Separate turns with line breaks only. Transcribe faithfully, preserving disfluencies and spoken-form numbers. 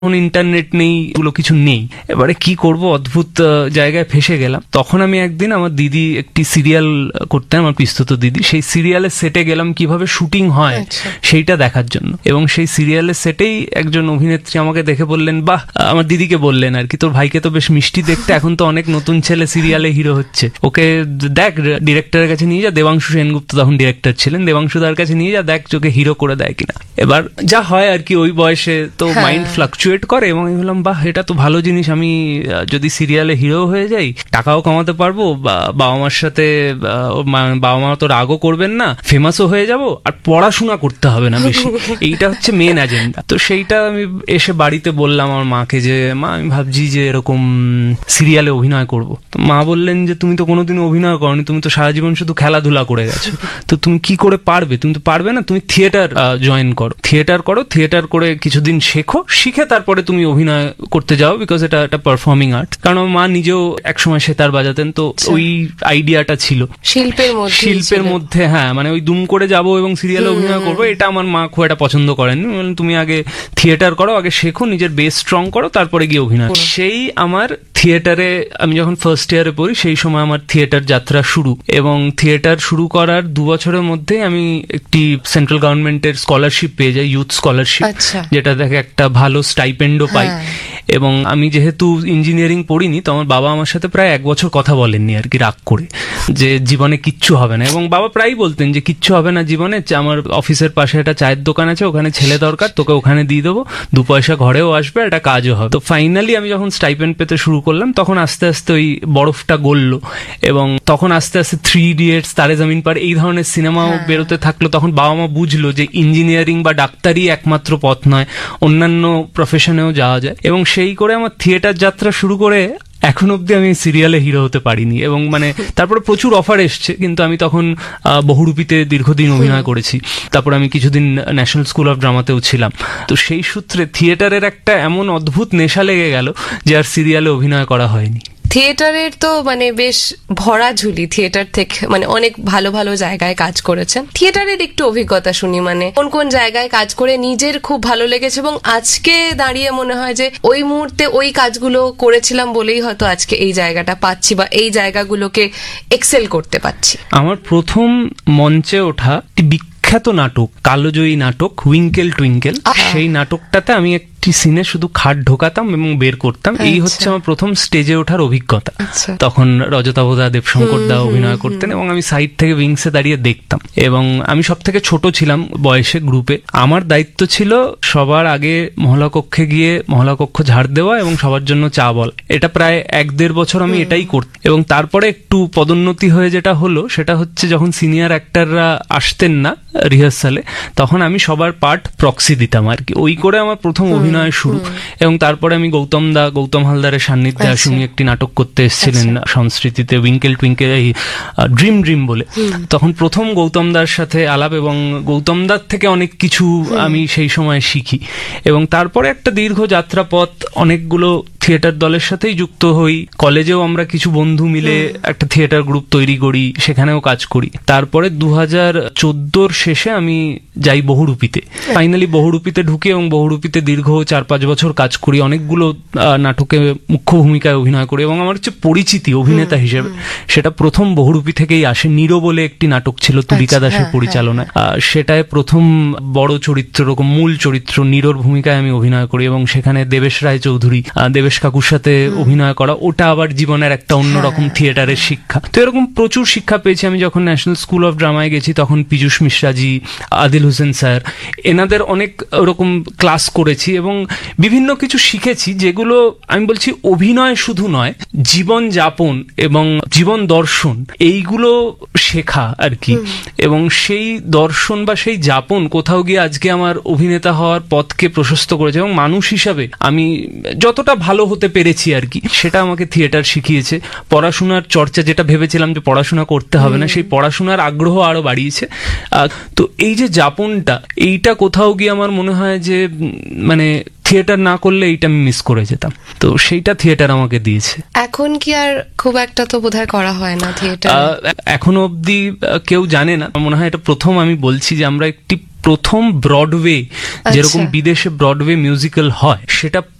তখন ইন্টারনেট নেই, এগুলো কিছু নেই। এবারে কি করব, অদ্ভুত জায়গায় ফেসে গেলাম। তখন আমি একদিন আমার দিদি একটি সিরিয়াল করতেন, আমার পিস্তুত দিদি, সেই সিরিয়ালের সেটে গেলাম কিভাবে শুটিং হয় সেইটা দেখার জন্য। এবং সেই সিরিয়ালের সেটেই একজন অভিনেত্রী আমাকে দেখে বললেন, বাহ, আমার দিদিকে বললেন আর কি, তোর ভাইকে তো বেশ মিষ্টি দেখতে, এখন তো অনেক নতুন ছেলে সিরিয়ালে হিরো হচ্ছে, ওকে দেখ ডিরেক্টরের কাছে নিয়ে যা। দেবাংশু সেনগুপ্ত তখন ডিরেক্টর ছিলেন, দেবাংশু দার কাছে নিয়ে যা, দেখ তোকে হিরো করে দেয় কিনা। এবার যা হয় আর কি, ওই বয়সে তো মাইন্ড ফ্লাকচুয়েট করে, এবং আমি বললাম বাহ, এটা তো ভালো জিনিস, আমি যদি সিরিয়ালে হিরো হয়ে যাই টাকাও কামাতে পারবো, বাবা মার সাথে বাবা মা তো রাগও করবেন না, ফেমাসও হয়ে যাব, আর পড়াশোনা করতে হবে না বেশি, এইটা হচ্ছে মেন এজেন্ডা। তো সেইটা আমি এসে বাড়িতে বললাম আমার মাকে যে মা, আমি ভাবছি যে এরকম সিরিয়ালে অভিনয় করব। তো মা বললেন যে তুমি তো কোনোদিন অভিনয় করনি, তুমি তো সারা জীবন শুধু খেলাধুলা করে গেছো, তো তুমি কি করে পারবে, তুমি তো পারবে না, তুমি থিয়েটার জয়েন করো, থিয়েটার করো, থিয়েটার করে কিছুদিন শেখো, শিখে তারপরে তুমি অভিনয় করতে যাও, বিকজ এটা একটা পারফর্মিং আর্ট। কারণ মা নিজেও একসময় সেতার বাজাতেন, তো ওই আইডিয়াটা ছিল
শিল্পের মধ্যে
শিল্পের মধ্যে হ্যাঁ, মানে ওই দুম করে যাব এবং সিরিয়ালে অভিনয় করবো, এটা আমার মা খুব একটা পছন্দ করেননি। তুমি আগে থিয়েটার করো, আগে শেখো, নিজের বেস স্ট্রং করো, তারপরে গিয়ে অভিনয়। সেই আমার থিয়েটারে, আমি যখন ফার্স্ট ইয়ারে পড়ি সেই সময় আমার থিয়েটার যাত্রা শুরু, এবং থিয়েটার শুরু করার দু বছরের মধ্যে আমি একটি সেন্ট্রাল গভর্নমেন্টের স্কলারশিপ পেয়ে যাই, ইউথ স্কলারশিপ, যেটা থেকে একটা ভালো স্টাইপেন্ডও পাই। এবং আমি যেহেতু ইঞ্জিনিয়ারিং পড়িনি, তো আমার বাবা আমার সাথে প্রায় এক বছর কথা বলেননি আর কি, রাগ করে, যে জীবনে কিচ্ছু হবে না। এবং বাবা প্রায়ই বলতেন যে কিচ্ছু হবে না জীবনে, আমার অফিসের পাশে একটা চায়ের দোকান আছে, ওখানে ছেলে দরকার, তোকে ওখানে দিয়ে দেবো, দু পয়সা ঘরেও আসবে, একটা কাজও হবে। তো ফাইনালি আমি যখন স্টাইপেন্ড পেতে শুরু করলাম, তখন আস্তে আস্তে ওই বরফটা গললো, এবং তখন আস্তে আস্তে থ্রি ইডিয়েটস, তারে জমিন পার, এই ধরনের সিনেমাও বেরোতে থাকলো। তখন বাবা মা বুঝলো যে ইঞ্জিনিয়ারিং বা ডাক্তারি একমাত্র পথ নয়, অন্যান্য প্রফেশনেও যাওয়া যায়। এবং সেই করে আমার থিয়েটার যাত্রা শুরু করে এখন অব্দি আমি সিরিয়ালে হিরো হতে পারিনি। এবং মানে তারপরে প্রচুর অফার এসছে, কিন্তু আমি তখন বহুরূপীতে দীর্ঘদিন অভিনয় করেছি, তারপর আমি কিছুদিন ন্যাশনাল স্কুল অফ ড্রামাতেও ছিলাম। তো সেই সূত্রে থিয়েটারের একটা এমন অদ্ভুত নেশা লেগে গেল যে আর সিরিয়ালে অভিনয় করা হয়নি।
থিয়েটারের তো মানে বেশ ভরা ঝুলি, থিয়েটার থেকে মানে অনেক ভালো ভালো জায়গায় কাজ করেছেন। থিয়েটারের একটু অভিজ্ঞতা শুনি, মানে কোন কোন জায়গায় কাজ করে নিজের খুব ভালো লেগেছে, এবং আজকে দাঁড়িয়ে মনে হয় যে ওই মুহূর্তে ওই কাজগুলো করেছিলাম বলেই হয়তো আজকে এই জায়গাটা পাচ্ছি, বা এই জায়গাগুলোকে এক্সেল করতে পারছি।
আমার প্রথম মঞ্চে ওঠা বিখ্যাত নাটক, কালোজয়ী নাটক উইঙ্কেল টুইঙ্কেল, সেই নাটকটাতে আমি একটি সিনে শুধু খাট ঢোকাতাম এবং বের করতাম। এই হচ্ছে আমার প্রথম স্টেজে ওঠার অভিজ্ঞতা। তখন রজতাভদা, দেবশঙ্কর দা অভিনয় করতেন, এবং আমি সাইড থেকে উইংসে দাঁড়িয়ে দেখতাম। এবং আমি সব থেকে ছোট ছিলাম বয়সে গ্রুপে। আমার দায়িত্ব ছিল সবার আগে মহলা কক্ষে গিয়ে মহলা কক্ষ ঝাড় দেওয়া এবং সবার জন্য চা বল। এটা প্রায় এক দেড় বছর আমি এটাই করতাম। এবং তারপরে একটু পদোন্নতি হয়ে যেটা হলো সেটা হচ্ছে, যখন সিনিয়র অ্যাক্টররা আসতেন না রিহার্সালে, তখন আমি সবার পার্ট প্রক্সি দিতাম আর কি। ওই করে আমার প্রথম অভিনয় শুরু। এবং তারপরে আমি গৌতম দা, গৌতম হালদারের সান্নিধ্যে আসি, উনি একটি নাটক করতে এসেছিলেন সংস্কৃতিতে, উইঙ্কেল টুইঙ্কেল, এই ড্রিম ড্রিম বলে। তখন প্রথম গৌতম দার সাথে আলাপ, এবং গৌতম দার থেকে অনেক কিছু আমি সেই সময় শিখি। এবং তারপরে একটা দীর্ঘ যাত্রাপথ, অনেকগুলো থিয়েটার দলের সাথেই যুক্ত হই। কলেজেও আমরা কিছু বন্ধু মিলে একটা থিয়েটার গ্রুপ তৈরি করি, সেখানেও কাজ করি। তারপরে দু হাজার চোদ্দোর শেষে আমি যাই বহুরূপীতে। ফাইনালি বহুরূপীতে ঢুকি এবং বহুরূপীতে দীর্ঘ চার পাঁচ বছর কাজ করি, অনেকগুলো নাটকে মুখ্য ভূমিকায় অভিনয় করি। এবং আমার হচ্ছে পরিচিতি অভিনেতা হিসেবে সেটা প্রথম বহুরূপী থেকেই আসে। নীরো বলে একটি নাটক ছিল তুলিকা দাসের পরিচালনায়, সেটায় প্রথম বড় চরিত্র, এরকম মূল চরিত্র নীরোর ভূমিকায় আমি অভিনয় করি, এবং সেখানে দেবেশ রায় চৌধুরী, দেবেশ কাকুর সাথে অভিনয় করা, ওটা আবার জীবনের একটা অন্যরকম থিয়েটারের শিক্ষা। তো এরকম প্রচুর শিক্ষা পেয়েছি। আমি যখন ন্যাশনাল স্কুল অফ ড্রামায় গেছি, তখন পীযূষ মিশ্রাজি, আদিল হোসেন স্যার, এনাদের অনেক ওরকম ক্লাস করেছি এবং বিভিন্ন কিছু শিখেছি, যেগুলো আমি বলছি অভিনয় শুধু নয়, জীবন যাপন এবং জীবন দর্শন, এইগুলো শেখা আর কি। এবং সেই দর্শন বা সেই যাপন কোথাও গিয়ে আজকে আমার অভিনেতা হওয়ার পথকে প্রশস্ত করেছে। এবং মানুষ হিসাবে আমি যতটা ভালো ভালো হতে পেরেছি আর কি, সেটা আমাকে থিয়েটার শিখিয়েছে। পড়াশোনার চর্চা, যেটা ভেবেছিলাম যে পড়াশোনা করতে হবে না, সেই পড়াশোনার আগ্রহ আরো বাড়িয়েছে। আহ, তো এই যে যাপনটা, এইটা কোথাও গিয়ে আমার মনে হয় যে উম, মানে থিয়েটার না করলে এইটা আমি মিস করে যেতাম, তো সেইটা থিয়েটার আমাকে দিয়েছে।
এখন কি আর খুব একটা তো বোধহয় করা হয় না থিয়েটার?
আহ, এখনো অবধি আহ, কেউ জানে না, আমার মনে হয় এটা প্রথম আমি বলছি যে আমরা একটি প্রথম ব্রডওয়ে, যেরকম বিদেশে ব্রডওয়ে মিউজিক্যাল হয়, সেটা